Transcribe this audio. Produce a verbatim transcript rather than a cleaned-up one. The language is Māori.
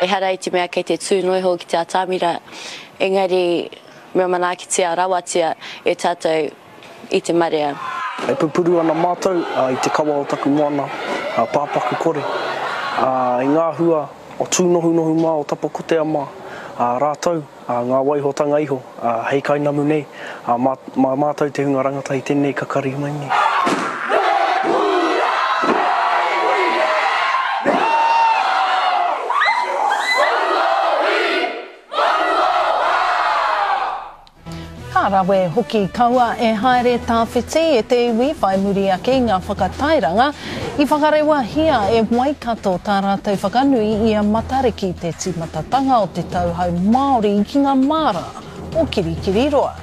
E hara i te mea kei te tūnoiho ki te atamira, engari mea mana ki te arawatia e tātou i te marea. E pupuru ana mātou uh, i te kawa o taku moana, uh, pāpaku kore. Uh, I ngā hua o tūnohu-nohu mā o tapakotea mā, uh, rātou, uh, ngā waihotanga iho, uh, hei kainamu nei, uh, mā, mā mātou te hunga rangata i tēnei kakari mai nei. Rawe hoki kaua e haere tāwhiti e te iwi whai muri ake ngā whakatairanga i whakarewa hia e Waikato tā rātou whakanui i a matariki te timatatanga o te tauhau Māori i ki ngā Māra o Kirikiriroa.